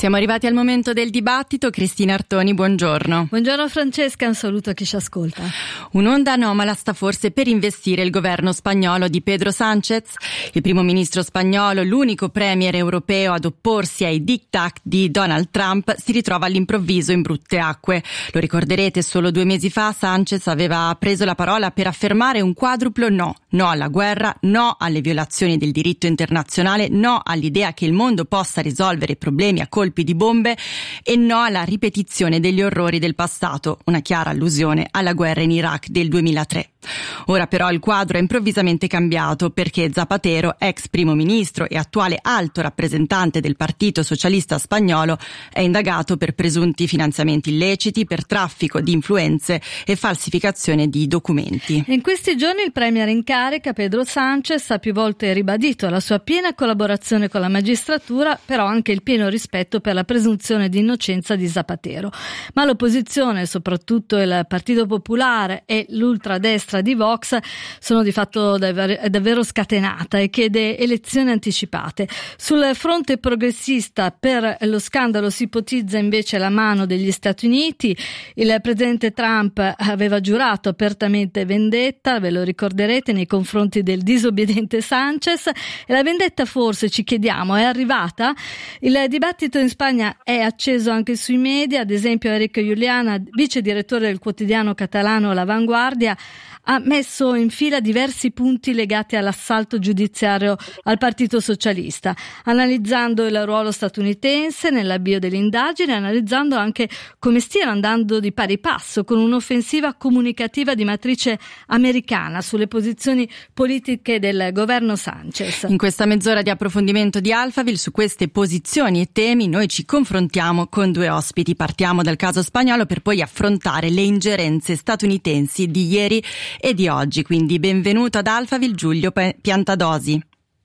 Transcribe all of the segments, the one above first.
Siamo arrivati al momento del dibattito. Cristina Artoni, buongiorno. Buongiorno Francesca, un saluto a chi ci ascolta. Un'onda anomala sta forse per investire il governo spagnolo di Pedro Sánchez. Il primo ministro spagnolo, l'unico premier europeo ad opporsi ai diktat di Donald Trump, si ritrova all'improvviso in brutte acque. Lo ricorderete, solo 2 mesi fa Sánchez aveva preso la parola per affermare un quadruplo no. No alla guerra, no alle violazioni del diritto internazionale, no all'idea che il mondo possa risolvere i problemi a colpi di bombe e no alla ripetizione degli orrori del passato, una chiara allusione alla guerra in Iraq del 2003. Ora però il quadro è improvvisamente cambiato perché Zapatero, ex primo ministro e attuale alto rappresentante del Partito Socialista Spagnolo, è indagato per presunti finanziamenti illeciti, per traffico di influenze e falsificazione di documenti. In questi giorni il premier in carica, Pedro Sánchez, ha più volte ribadito la sua piena collaborazione con la magistratura, però anche il pieno rispetto per la presunzione di innocenza di Zapatero. Ma l'opposizione, soprattutto il Partito Popolare e l'ultradestra di Vox, sono di fatto davvero scatenata e chiede elezioni anticipate. Sul fronte progressista, per lo scandalo si ipotizza invece la mano degli Stati Uniti. Il presidente Trump aveva giurato apertamente vendetta, ve lo ricorderete, nei confronti del disobbediente Sánchez, e la vendetta forse, ci chiediamo, è arrivata? Il dibattito in Spagna è acceso anche sui media. Ad esempio Enrique Juliana, vice direttore del quotidiano catalano La Vanguardia, ha messo in fila diversi punti legati all'assalto giudiziario al Partito Socialista, analizzando il ruolo statunitense nell'avvio dell'indagine, analizzando anche come stiano andando di pari passo con un'offensiva comunicativa di matrice americana sulle posizioni politiche del governo Sánchez. In questa mezz'ora di approfondimento di Alphaville su queste posizioni e temi noi ci confrontiamo con 2 ospiti. Partiamo dal caso spagnolo per poi affrontare le ingerenze statunitensi di ieri e di oggi. Quindi benvenuto ad Alphaville Giulio Piantadosi.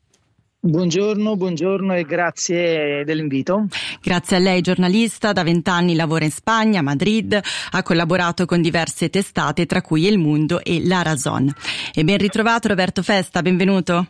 Buongiorno e grazie dell'invito. Grazie a lei, giornalista, da 20 anni lavora in Spagna, a Madrid, ha collaborato con diverse testate tra cui El Mundo e La Razón. E ben ritrovato Roberto Festa, benvenuto.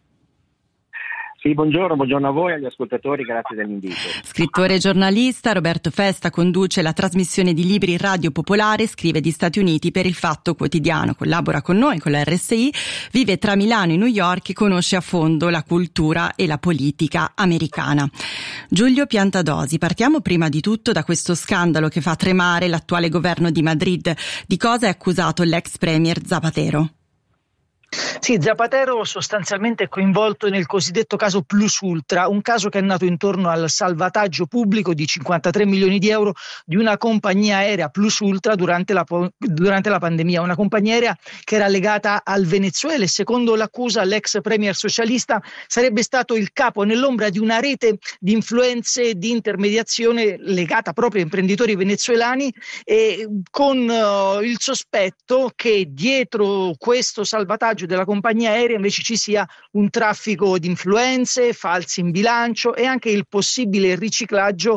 Sì, buongiorno a voi e agli ascoltatori, grazie dell'invito. Scrittore e giornalista, Roberto Festa conduce la trasmissione di libri Radio Popolare, scrive di Stati Uniti per Il Fatto Quotidiano, collabora con noi, con la RSI, vive tra Milano e New York e conosce a fondo la cultura e la politica americana. Giulio Piantadosi, partiamo prima di tutto da questo scandalo che fa tremare l'attuale governo di Madrid. Di cosa è accusato l'ex premier Zapatero? Sì, Zapatero sostanzialmente è coinvolto nel cosiddetto caso Plus Ultra, un caso che è nato intorno al salvataggio pubblico di 53 milioni di euro di una compagnia aerea Plus Ultra durante la pandemia, una compagnia aerea che era legata al Venezuela e secondo l'accusa l'ex premier socialista sarebbe stato il capo nell'ombra di una rete di influenze e di intermediazione legata proprio a imprenditori venezuelani e con il sospetto che dietro questo salvataggio della compagnia aerea invece ci sia un traffico di influenze, falsi in bilancio e anche il possibile riciclaggio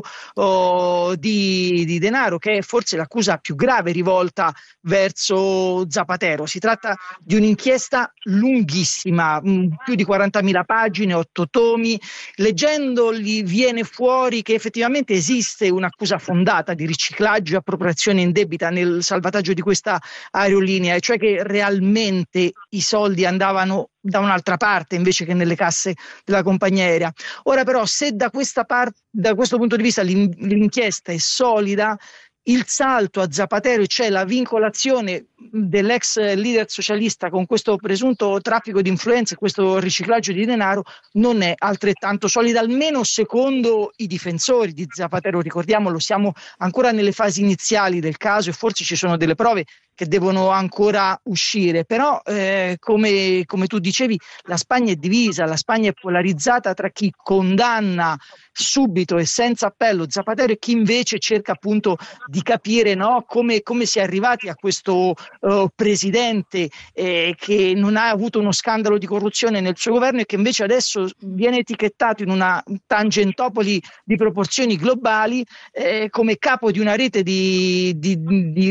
di denaro, che è forse l'accusa più grave rivolta verso Zapatero. Si tratta di un'inchiesta lunghissima, più di 40.000 pagine, 8 tomi. Leggendoli viene fuori che effettivamente esiste un'accusa fondata di riciclaggio e appropriazione indebita nel salvataggio di questa aerolinea, cioè che realmente i soldi andavano da un'altra parte invece che nelle casse della compagnia aerea. Ora però, se da questo punto di vista l'inchiesta è solida, il salto a Zapatero, cioè la vincolazione dell'ex leader socialista con questo presunto traffico di influenze, questo riciclaggio di denaro, non è altrettanto solida, almeno secondo i difensori di Zapatero. Ricordiamolo, siamo ancora nelle fasi iniziali del caso e forse ci sono delle prove che devono ancora uscire, però come tu dicevi, la Spagna è divisa, la Spagna è polarizzata tra chi condanna subito e senza appello Zapatero e chi invece cerca appunto di capire, no, come si è arrivati a questo presidente che non ha avuto uno scandalo di corruzione nel suo governo e che invece adesso viene etichettato in una tangentopoli di proporzioni globali come capo di una rete di